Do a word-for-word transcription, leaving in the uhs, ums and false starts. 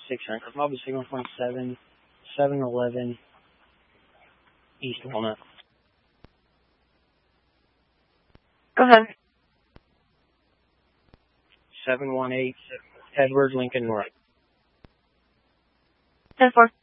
six hundred. Cosmobile Signal twenty-seven, seven eleven, East Walnut. Go ahead. seven one eight, Edward Lincoln North. ten four.